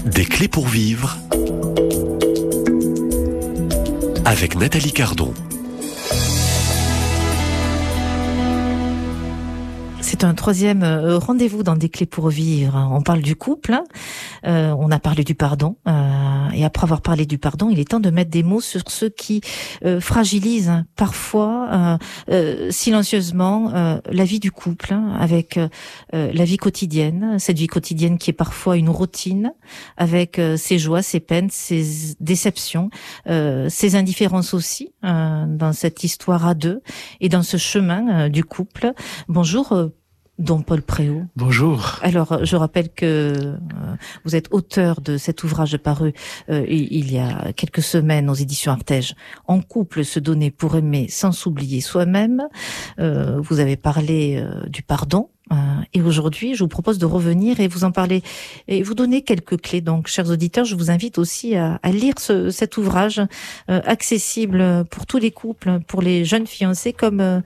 Des clés pour vivre avec Nathalie Cardon. C'est un troisième rendez-vous dans Des clés pour vivre. On parle du couple, on a parlé du pardon, et après avoir parlé du pardon, il est temps de mettre des mots sur ce qui fragilise parfois silencieusement la vie du couple, avec la vie quotidienne, cette vie quotidienne qui est parfois une routine, avec ses joies, ses peines, ses déceptions, ses indifférences aussi, dans cette histoire à deux et dans ce chemin du couple. Bonjour Don Paul Préau. Bonjour. Alors, je rappelle que vous êtes auteur de cet ouvrage paru il y a quelques semaines aux éditions Artege. En couple, se donner pour aimer sans s'oublier soi-même. Vous avez parlé du pardon. Et aujourd'hui, je vous propose de revenir et vous en parler et vous donner quelques clés. Donc, chers auditeurs, je vous invite aussi à lire cet ouvrage accessible pour tous les couples, pour les jeunes fiancés comme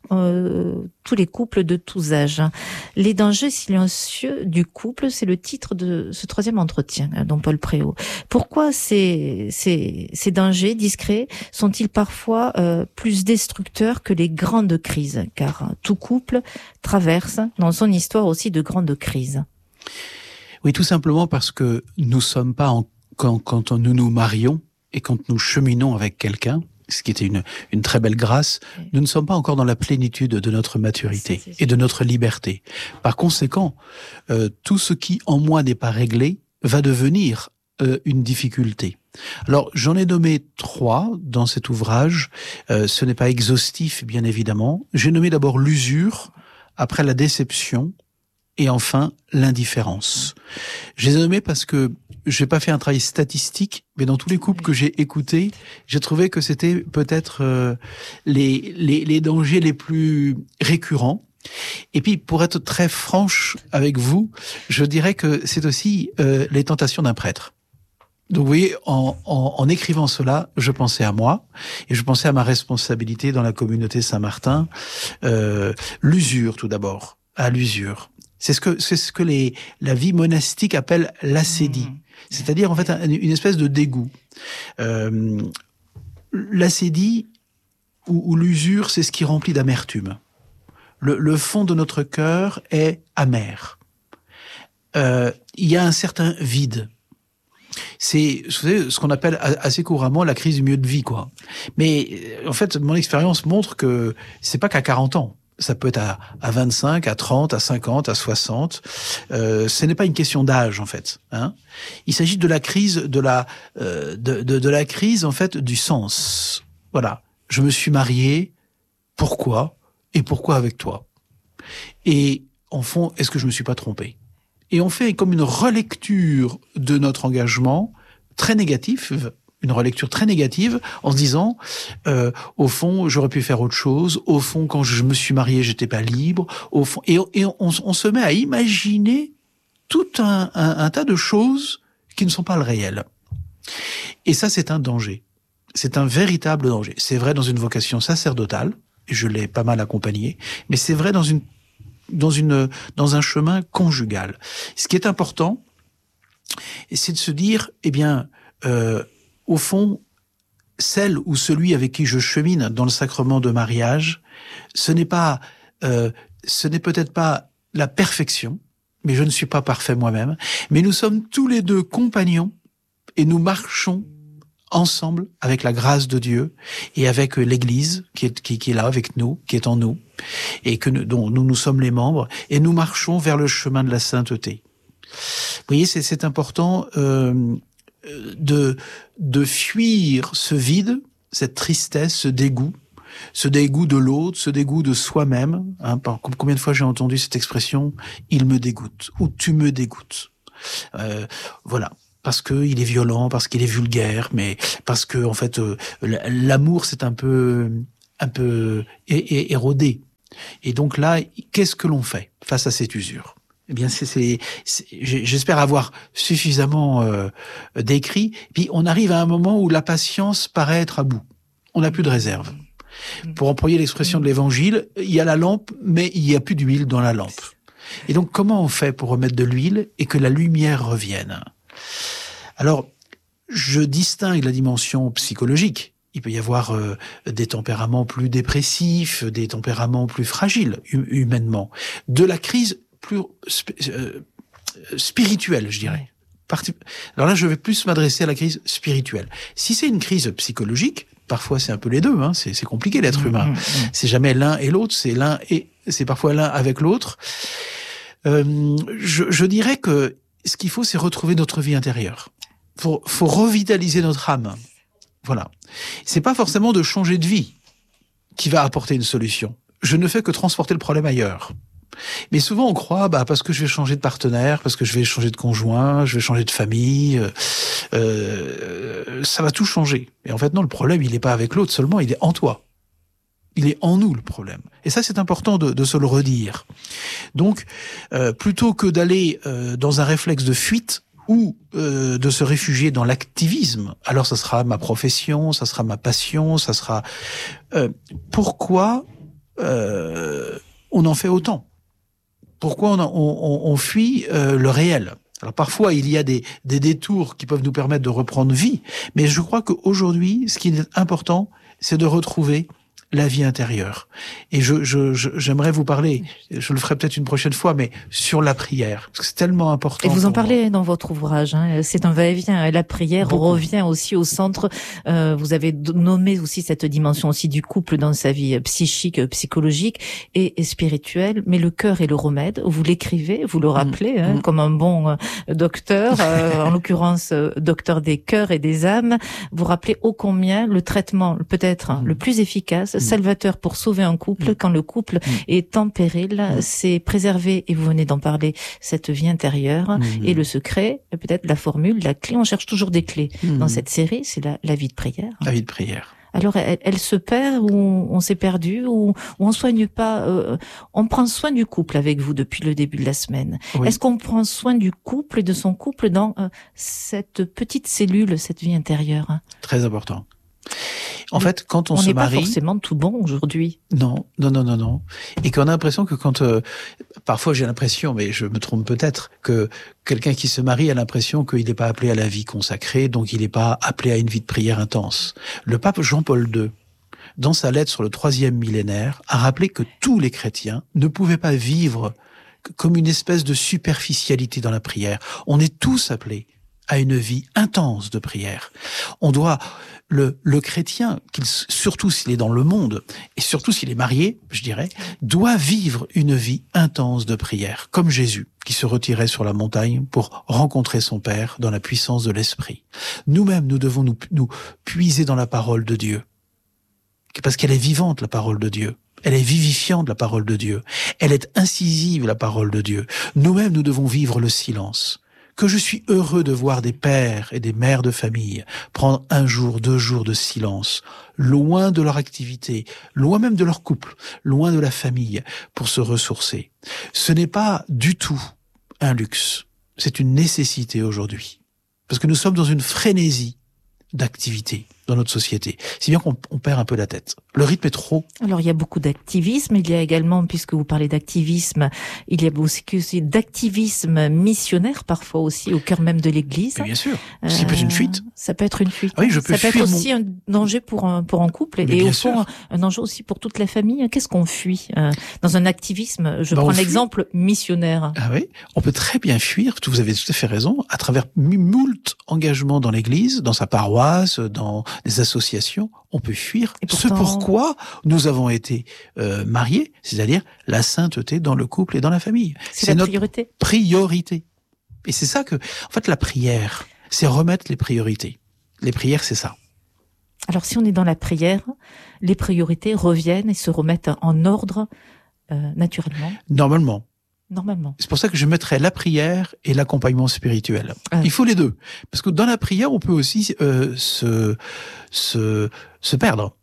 tous les couples de tous âges. Les dangers silencieux du couple, c'est le titre de ce troisième entretien, Don Paul Préau. Pourquoi ces dangers discrets sont-ils parfois plus destructeurs que les grandes crises? Car tout couple traverse dans son histoire aussi de grandes crises. Oui, tout simplement parce que nous sommes pas quand nous nous marions et quand nous cheminons avec quelqu'un, ce qui était une très belle grâce, nous ne sommes pas encore dans la plénitude de notre maturité et de notre liberté. Par conséquent, tout ce qui en moi n'est pas réglé va devenir une difficulté. Alors, j'en ai nommé 3 dans cet ouvrage. Ce n'est pas exhaustif, bien évidemment. J'ai nommé d'abord l'usure, après la déception, et enfin l'indifférence. Je les ai nommés parce que j'ai pas fait un travail statistique, mais dans tous les couples que j'ai écoutés, j'ai trouvé que c'était peut-être les dangers les plus récurrents. Et puis, pour être très franche avec vous, je dirais que c'est aussi les tentations d'un prêtre. Donc, vous voyez, en écrivant cela, je pensais à moi et je pensais à ma responsabilité dans la communauté Saint-Martin. L'usure, tout d'abord, à l'usure. C'est ce que la vie monastique appelle l'ascédie. C'est-à-dire, en fait, une espèce de dégoût. L'ascédie ou l'usure, c'est ce qui remplit d'amertume. Le fond de notre cœur est amer. Il y a un certain vide. C'est, vous savez, ce qu'on appelle assez couramment la crise du milieu de vie, quoi. Mais, en fait, mon expérience montre que c'est pas qu'à 40 ans. Ça peut être à 25, à 30, à 50, à 60. Ce n'est pas une question d'âge, en fait. Hein. Il s'agit de la crise, de la crise, en fait, du sens. Voilà. Je me suis marié. Pourquoi? Et pourquoi avec toi? Et, en fond, est-ce que je me suis pas trompé? Et on fait comme une relecture de notre engagement très négatif, une relecture très négative, en se disant, au fond, j'aurais pu faire autre chose. Au fond, quand je me suis marié, j'étais pas libre. Au fond, et on se met à imaginer tout un tas de choses qui ne sont pas le réel. Et ça, c'est un danger. C'est un véritable danger. C'est vrai dans une vocation sacerdotale, et je l'ai pas mal accompagné, mais c'est vrai dans un chemin conjugal. Ce qui est important, c'est de se dire, eh bien, au fond, celle ou celui avec qui je chemine dans le sacrement de mariage, ce n'est peut-être pas la perfection, mais je ne suis pas parfait moi-même, mais nous sommes tous les deux compagnons et nous marchons ensemble avec la grâce de Dieu et avec l'Église qui est là avec nous, qui est en nous, et dont nous sommes les membres, et nous marchons vers le chemin de la sainteté. Vous voyez, c'est important de fuir ce vide, cette tristesse, ce dégoût de l'autre, ce dégoût de soi-même. Hein, combien de fois j'ai entendu cette expression « il me dégoûte » ou « tu me dégoûtes ». Voilà. Parce que il est violent, parce qu'il est vulgaire, mais parce que en fait l'amour c'est un peu érodé. Et donc là, qu'est-ce que l'on fait face à cette usure? Eh bien, j'espère avoir suffisamment décrit. Puis on arrive à un moment où la patience paraît être à bout. On n'a plus de réserve. Pour employer l'expression de l'Évangile, il y a la lampe, mais il n'y a plus d'huile dans la lampe. Et donc, comment on fait pour remettre de l'huile et que la lumière revienne? Alors, je distingue la dimension psychologique. Il peut y avoir des tempéraments plus dépressifs, des tempéraments plus fragiles humainement, de la crise plus spirituelle, je dirais. Alors là, je vais plus m'adresser à la crise spirituelle. Si c'est une crise psychologique, parfois c'est un peu les deux. Hein, c'est compliqué l'être humain. C'est jamais l'un et l'autre. C'est parfois l'un avec l'autre. Je dirais que ce qu'il faut, c'est retrouver notre vie intérieure. Faut revitaliser notre âme. Voilà. C'est pas forcément de changer de vie qui va apporter une solution. Je ne fais que transporter le problème ailleurs. Mais souvent on croit, parce que je vais changer de partenaire, parce que je vais changer de conjoint, je vais changer de famille, ça va tout changer. Et en fait non, le problème il n'est pas avec l'autre seulement, il est en toi. Il est en nous le problème. Et ça c'est important de se le redire. Donc plutôt que d'aller dans un réflexe de fuite, ou de se réfugier dans l'activisme, alors ça sera ma profession, ça sera ma passion, ça sera... pourquoi on en fait autant? Pourquoi on fuit le réel? Alors parfois, il y a des détours qui peuvent nous permettre de reprendre vie, mais je crois qu'aujourd'hui, ce qui est important, c'est de retrouver la vie intérieure. Et j'aimerais vous parler, je le ferai peut-être une prochaine fois, mais sur la prière, parce que c'est tellement important. Et vous en parlez dans votre ouvrage, hein, c'est un va-et-vient. La prière revient aussi au centre. Vous avez nommé aussi cette dimension aussi du couple dans sa vie psychique, psychologique et spirituelle. Mais le cœur est le remède. Vous l'écrivez, vous le rappelez, comme un bon docteur, en l'occurrence docteur des cœurs et des âmes. Vous rappelez ô combien le traitement peut-être le plus efficace, salvateur pour sauver un couple, quand le couple est en péril, c'est préserver, et vous venez d'en parler, cette vie intérieure. Et le secret, peut-être la formule, la clé, on cherche toujours des clés. Dans cette série, c'est la vie de prière. La vie de prière. Alors, elle se perd, ou on s'est perdu, ou on soigne pas, on prend soin du couple avec vous depuis le début de la semaine. Oui. Est-ce qu'on prend soin du couple et de son couple dans cette petite cellule, cette vie intérieure? Très important. En fait, quand on se marie... On n'est pas forcément tout bon aujourd'hui. Non. Et qu'on a l'impression que parfois j'ai l'impression, mais je me trompe peut-être, que quelqu'un qui se marie a l'impression qu'il n'est pas appelé à la vie consacrée, donc il n'est pas appelé à une vie de prière intense. Le pape Jean-Paul II, dans sa lettre sur le 3e millénaire, a rappelé que tous les chrétiens ne pouvaient pas vivre comme une espèce de superficialité dans la prière. On est tous appelés à une vie intense de prière. On doit... Le chrétien, surtout s'il est dans le monde, et surtout s'il est marié, je dirais, doit vivre une vie intense de prière, comme Jésus, qui se retirait sur la montagne pour rencontrer son Père dans la puissance de l'Esprit. Nous-mêmes, nous devons nous puiser dans la parole de Dieu, parce qu'elle est vivante, la parole de Dieu. Elle est vivifiante, la parole de Dieu. Elle est incisive, la parole de Dieu. Nous-mêmes, nous devons vivre le silence. Que je suis heureux de voir des pères et des mères de famille prendre 1 jour, 2 jours de silence, loin de leur activité, loin même de leur couple, loin de la famille, pour se ressourcer. Ce n'est pas du tout un luxe, c'est une nécessité aujourd'hui. Parce que nous sommes dans une frénésie d'activité dans notre société. Si bien qu'on perd un peu la tête. Le rythme est trop. Alors, il y a beaucoup d'activisme. Il y a également, puisque vous parlez d'activisme, il y a aussi d'activisme missionnaire, parfois aussi, au cœur même de l'Église. Mais bien sûr. Ça peut être une fuite. Ça peut être une fuite. Ah oui, ça peut être aussi un danger pour un couple. Mais et au fond, un danger aussi pour toute la famille. Qu'est-ce qu'on fuit dans un activisme? Je prends l'exemple missionnaire. Ah oui. On peut très bien fuir, vous avez tout à fait raison, à travers moult engagements dans l'Église, dans sa paroisse, dans des associations, on peut fuir ce pourquoi nous avons été mariés, c'est-à-dire la sainteté dans le couple et dans la famille. C'est notre priorité. Et c'est ça que, en fait, la prière, c'est remettre les priorités. Les prières, c'est ça. Alors, si on est dans la prière, les priorités reviennent et se remettent en ordre naturellement. Normalement. C'est pour ça que je mettrais la prière et l'accompagnement spirituel. Il faut les deux. Parce que dans la prière, on peut aussi se perdre.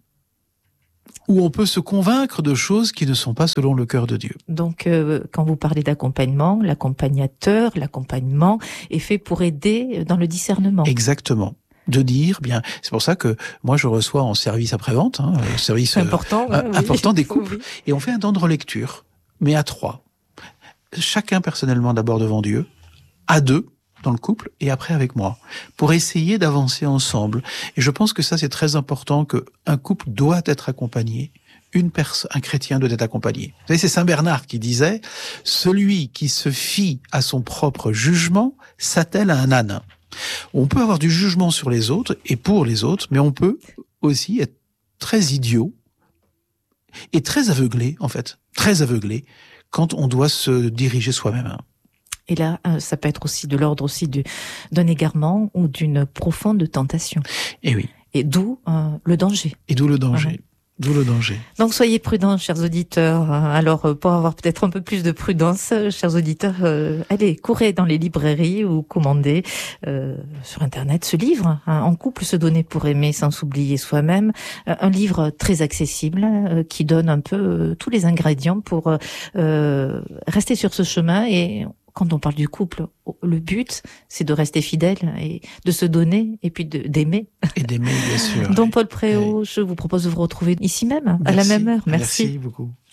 Ou on peut se convaincre de choses qui ne sont pas selon le cœur de Dieu. Donc, quand vous parlez d'accompagnement, l'accompagnement est fait pour aider dans le discernement. Exactement. De dire, bien, c'est pour ça que moi je reçois en service après-vente, service important des couples, oui. Et on fait un temps de relecture, mais à 3. Chacun personnellement d'abord devant Dieu, à 2, dans le couple et après avec moi, pour essayer d'avancer ensemble. Et je pense que ça, c'est très important, qu'un couple doit être accompagné, un chrétien doit être accompagné. Vous savez, c'est Saint Bernard qui disait « Celui qui se fie à son propre jugement s'attelle à un âne ». On peut avoir du jugement sur les autres et pour les autres, mais on peut aussi être très idiot et très aveuglé, en fait, très aveuglé, quand on doit se diriger soi-même. Et là, ça peut être aussi de l'ordre aussi d'un égarement ou d'une profonde tentation. Et oui. Et d'où le danger. Et d'où le danger. D'où le danger. Donc soyez prudents, chers auditeurs. Alors pour avoir peut-être un peu plus de prudence, chers auditeurs, allez, courez dans les librairies ou commandez sur Internet ce livre, En couple se donner pour aimer sans s'oublier soi-même. Un livre très accessible qui donne un peu tous les ingrédients pour rester sur ce chemin. Et quand on parle du couple, le but, c'est de rester fidèle et de se donner et puis d'aimer. Et d'aimer, bien sûr. Don Paul Préau, je vous propose de vous retrouver ici même, à la même heure. Merci. Merci beaucoup.